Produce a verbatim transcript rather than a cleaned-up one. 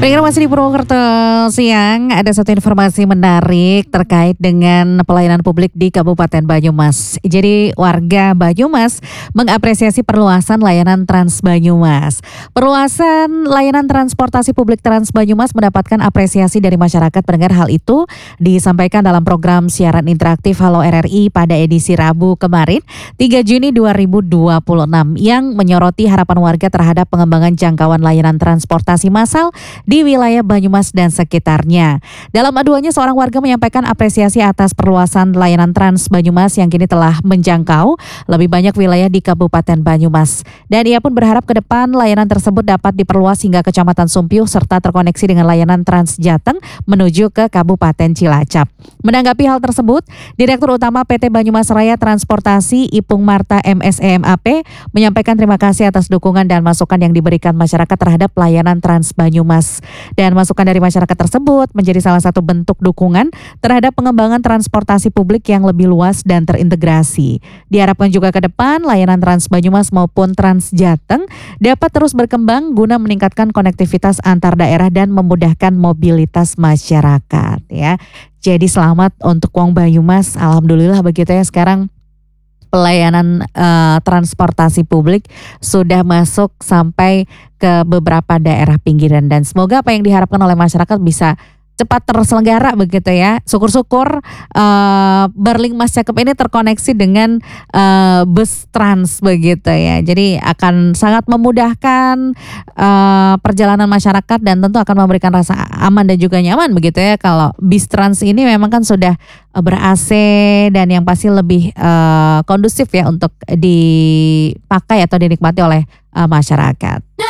Pendengar masih di Purwokerto siang, ada satu informasi menarik terkait dengan pelayanan publik di Kabupaten Banyumas. Jadi warga Banyumas mengapresiasi perluasan layanan Trans Banyumas. Perluasan layanan transportasi publik Trans Banyumas mendapatkan apresiasi dari masyarakat. Pendengar, hal itu disampaikan dalam program siaran interaktif Halo R R I pada edisi Rabu kemarin, tiga Juni dua ribu dua puluh enam, yang menyoroti harapan warga terhadap pengembangan jangkauan layanan transportasi massal di wilayah Banyumas dan sekitarnya. Dalam aduannya, seorang warga menyampaikan apresiasi atas perluasan layanan Trans Banyumas yang kini telah menjangkau lebih banyak wilayah di Kabupaten Banyumas. Dan ia pun berharap ke depan layanan tersebut dapat diperluas hingga Kecamatan Sumpiuh serta terkoneksi dengan layanan Trans Jateng menuju ke Kabupaten Cilacap. Menanggapi hal tersebut, Direktur Utama P T Banyumas Raya Transportasi Ipung Marta M S E M A P menyampaikan terima kasih atas dukungan dan masukan yang diberikan masyarakat terhadap layanan Trans Banyumas. Dan masukan dari masyarakat tersebut menjadi salah satu bentuk dukungan terhadap pengembangan transportasi publik yang lebih luas dan terintegrasi. Diharapkan juga ke depan layanan Trans Banyumas maupun Trans Jateng dapat terus berkembang guna meningkatkan konektivitas antar daerah dan memudahkan mobilitas masyarakat ya. Jadi selamat untuk Wong Banyumas, alhamdulillah begitu ya, sekarang pelayanan uh, transportasi publik sudah masuk sampai ke beberapa daerah pinggiran, dan semoga apa yang diharapkan oleh masyarakat bisa cepat terselenggara begitu ya. Syukur-syukur uh, Berling Mas Cakep ini terkoneksi dengan uh, bus trans begitu ya. Jadi akan sangat memudahkan uh, perjalanan masyarakat dan tentu akan memberikan rasa aman dan juga nyaman begitu ya. Kalau bis trans ini memang kan sudah uh, ber-A C dan yang pasti lebih uh, kondusif ya untuk dipakai atau dinikmati oleh uh, masyarakat.